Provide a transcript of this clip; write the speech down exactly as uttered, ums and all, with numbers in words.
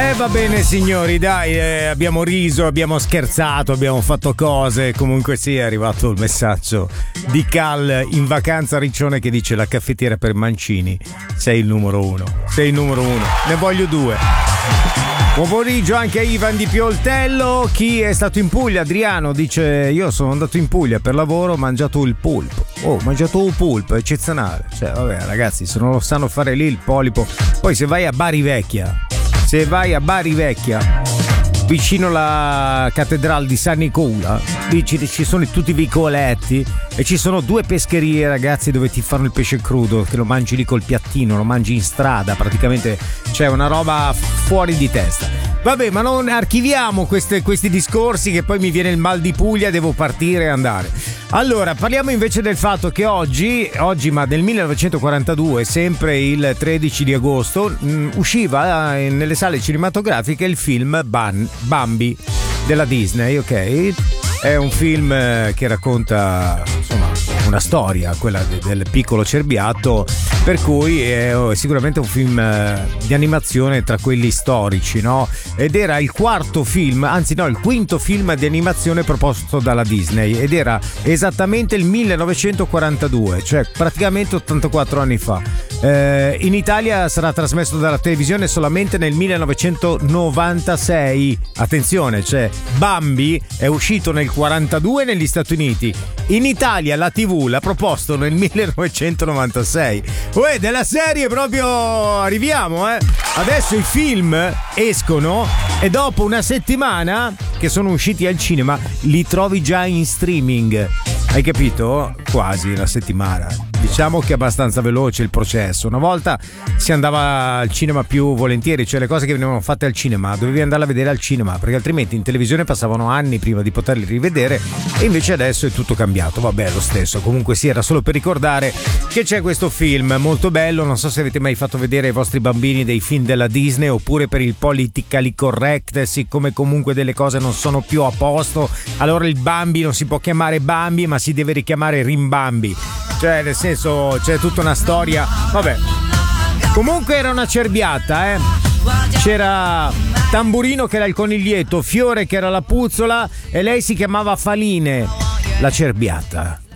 Eh va bene signori, dai, eh, abbiamo riso, abbiamo scherzato, abbiamo fatto cose. Comunque sì, è arrivato il messaggio di Cal in vacanza a Riccione che dice: la caffettiera per Mancini, sei il numero uno, sei il numero uno, ne voglio due. Buon pomeriggio anche a Ivan di Pioltello. Chi è stato in Puglia? Adriano dice: io sono andato in Puglia per lavoro, ho mangiato il polpo. Oh, ho mangiato un polpo, eccezionale. Cioè, vabbè ragazzi, se non lo sanno fare lì il polipo. Poi se vai a Bari Vecchia, se vai a Bari Vecchia, vicino alla cattedrale di San Nicola, lì ci, ci sono tutti i vicoletti e ci sono due pescherie, ragazzi, dove ti fanno il pesce crudo, che lo mangi lì col piattino, lo mangi in strada, praticamente c'è una roba fuori di testa. Vabbè, ma non archiviamo queste, questi discorsi che poi mi viene il mal di Puglia, devo partire e andare. Allora, parliamo invece del fatto che oggi, oggi ma del millenovecentoquarantadue, sempre il tredici di agosto, mh, usciva eh, nelle sale cinematografiche il film Ban- Bambi della Disney, ok? È un film eh, che racconta, insomma, una storia, quella de- del piccolo cerbiatto, per cui è oh, sicuramente un film eh, di animazione tra quelli storici, no? Ed era il quarto film, anzi no, il quinto film di animazione proposto dalla Disney, ed era esattamente il millenovecentoquarantadue, cioè praticamente ottantaquattro anni fa. Eh, in Italia sarà trasmesso dalla televisione solamente nel millenovecentonovantasei. Attenzione, cioè Bambi è uscito nel quarantadue negli Stati Uniti. In Italia la tivù l'ha proposto nel millenovecentonovantasei. Uè, della serie proprio arriviamo, eh. Adesso i film escono e dopo una settimana che sono usciti al cinema li trovi già in streaming. Hai capito? Quasi una settimana. Diciamo che è abbastanza veloce il processo. Una volta si andava al cinema più volentieri, cioè le cose che venivano fatte al cinema dovevi andarle a vedere al cinema, perché altrimenti in televisione passavano anni prima di poterli rivedere, e invece adesso è tutto cambiato. Vabbè, lo stesso. Comunque sì, era solo per ricordare che c'è questo film molto bello. Non so se avete mai fatto vedere ai vostri bambini dei film della Disney, oppure per il politically correct, siccome comunque delle cose non sono più a posto, allora il Bambi non si può chiamare Bambi ma si deve richiamare Rimbambi. Cioè, nel senso, c'è tutta una storia. Vabbè. Comunque era una cerbiata, eh. C'era Tamburino che era il coniglietto, Fiore che era la puzzola e lei si chiamava Faline, la cerbiata.